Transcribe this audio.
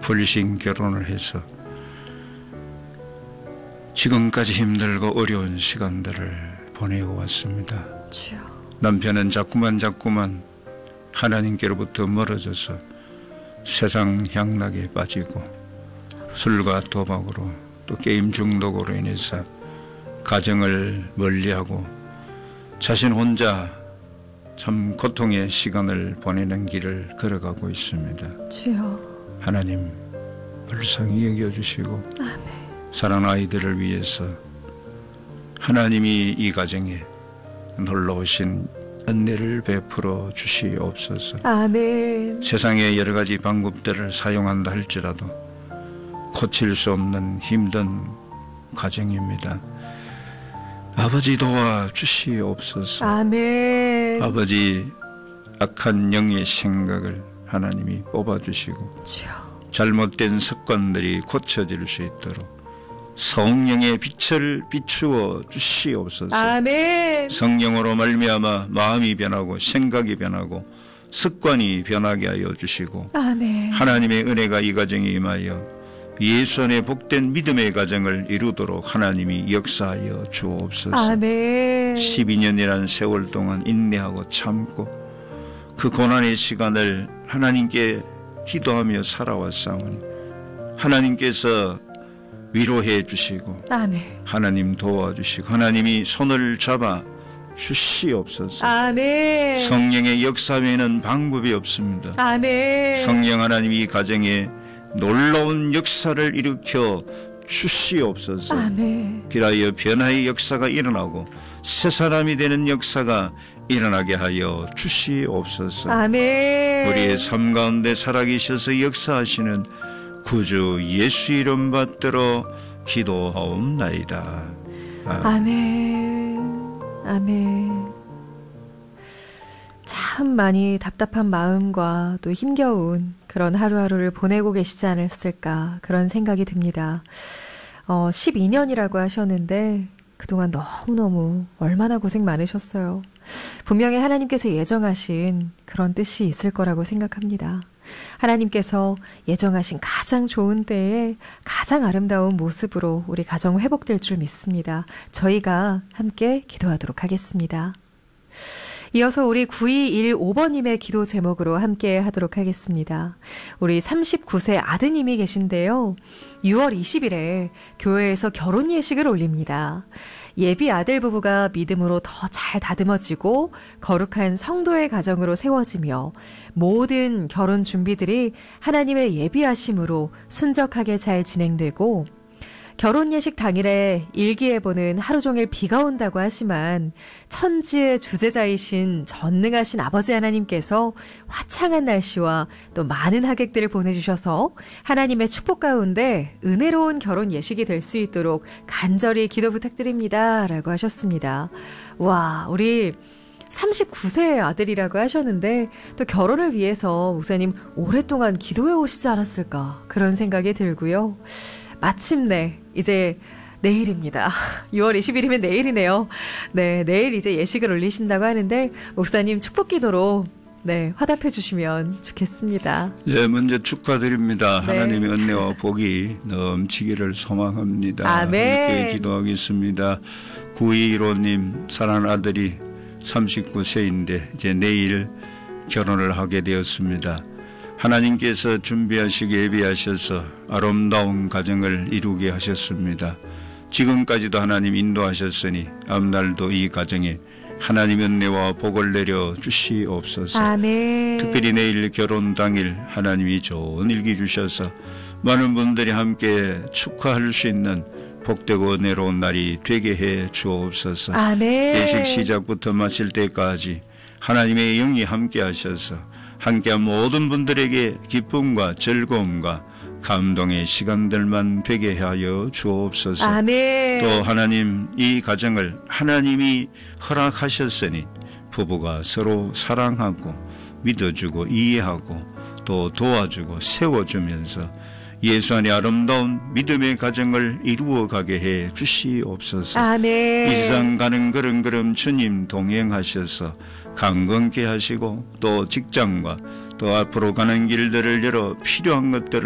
불신 결혼을 해서 지금까지 힘들고 어려운 시간들을 보내고 왔습니다. 주여. 남편은 자꾸만 하나님께로부터 멀어져서 세상 향락에 빠지고 술과 도박으로 또 게임 중독으로 인해서 가정을 멀리하고 자신 혼자 참 고통의 시간을 보내는 길을 걸어가고 있습니다. 주여. 하나님 불쌍히 여겨주시고 아멘. 사랑하는 아이들을 위해서 하나님이 이 가정에 놀라우신 은혜를 베풀어 주시옵소서. 아멘. 세상의 여러 가지 방법들을 사용한다 할지라도 고칠 수 없는 힘든 가정입니다. 아버지 도와 주시옵소서. 아멘. 아버지 악한 영의 생각을 하나님이 뽑아주시고 주여. 잘못된 습관들이 고쳐질 수 있도록 성령의 빛을 비추어 주시옵소서. 아멘. 성령으로 말미암아 마음이 변하고 생각이 변하고 습관이 변하게 하여 주시고 아멘. 하나님의 은혜가 이 가정에 임하여 예수 안에 복된 믿음의 가정을 이루도록 하나님이 역사하여 주옵소서. 아멘. 12년이라는 세월 동안 인내하고 참고 그 고난의 시간을 하나님께 기도하며 살아왔사오니 하나님께서 위로해 주시고 아멘. 하나님 도와주시고 하나님이 손을 잡아 주시옵소서. 아멘. 성령의 역사 외에는 방법이 없습니다. 아멘. 성령 하나님이 이 가정에 놀라운 역사를 일으켜 주시옵소서. 아멘. 그리하여 변화의 역사가 일어나고 새 사람이 되는 역사가 일어나게 하여 주시옵소서. 아멘. 우리의 삶 가운데 살아계셔서 역사하시는 구주 예수 이름 받들어 기도하옵나이다. 아멘. 아멘. 참 많이 답답한 마음과 또 힘겨운 그런 하루하루를 보내고 계시지 않았을까 그런 생각이 듭니다. 12년이라고 하셨는데 그동안 너무너무 얼마나 고생 많으셨어요. 분명히 하나님께서 예정하신 그런 뜻이 있을 거라고 생각합니다. 하나님께서 예정하신 가장 좋은 때에 가장 아름다운 모습으로 우리 가정 회복될 줄 믿습니다. 저희가 함께 기도하도록 하겠습니다. 이어서 우리 9215번님의 기도 제목으로 함께 하도록 하겠습니다. 우리 39세 아드님이 계신데요. 6월 20일에 교회에서 결혼 예식을 올립니다. 예비 아들 부부가 믿음으로 더 잘 다듬어지고 거룩한 성도의 가정으로 세워지며 모든 결혼 준비들이 하나님의 예비하심으로 순적하게 잘 진행되고 결혼 예식 당일에 일기예보는 하루 종일 비가 온다고 하지만 천지의 주재자이신 전능하신 아버지 하나님께서 화창한 날씨와 또 많은 하객들을 보내주셔서 하나님의 축복 가운데 은혜로운 결혼 예식이 될 수 있도록 간절히 기도 부탁드립니다. 라고 하셨습니다. 와, 우리 39세의 아들이라고 하셨는데 또 결혼을 위해서 목사님 오랫동안 기도해 오시지 않았을까 그런 생각이 들고요. 마침내 이제 내일입니다. 6월 20일이면 내일이네요. 네, 내일 이제 예식을 올리신다고 하는데 목사님 축복 기도로 네, 화답해 주시면 좋겠습니다. 예, 먼저 축하드립니다. 네. 하나님의 은혜와 복이 넘치기를 소망합니다. 아멘. 함께 기도하겠습니다. 9215님 사랑하는 아들이 39세인데 이제 내일 결혼을 하게 되었습니다. 하나님께서 준비하시고 예비하셔서 아름다운 가정을 이루게 하셨습니다. 지금까지도 하나님 인도하셨으니 앞날도 이 가정에 하나님의 은혜와 복을 내려 주시옵소서. 아멘. 특별히 내일 결혼 당일 하나님이 좋은 일기 주셔서 많은 분들이 함께 축하할 수 있는 복되고 은혜로운 날이 되게 해 주옵소서. 아멘. 예식 시작부터 마칠 때까지 하나님의 영이 함께 하셔서 함께한 모든 분들에게 기쁨과 즐거움과 감동의 시간들만 되게 하여 주옵소서. 아멘. 또 하나님 이 가정을 하나님이 허락하셨으니 부부가 서로 사랑하고 믿어주고 이해하고 또 도와주고 세워주면서 예수 안에 아름다운 믿음의 가정을 이루어가게 해 주시옵소서. 아멘. 이 세상 가는 걸음걸음 주님 동행하셔서 강건케 하시고 또 직장과 또 앞으로 가는 길들을 열어 필요한 것들을